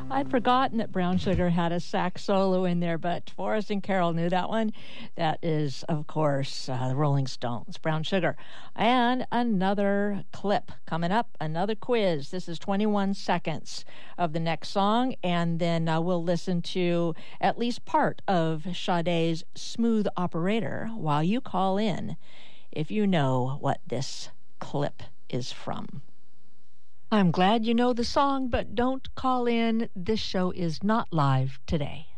I'd forgotten that Brown Sugar had a sax solo in there, but Forrest and Carol knew that one. That is, of course, the Rolling Stones, Brown Sugar. And another clip coming up, another quiz. This is 21 seconds of the next song, and then we'll listen to at least part of Sade's Smooth Operator while you call in if you know what this clip is from. I'm glad you know the song, but don't call in. This show is not live today.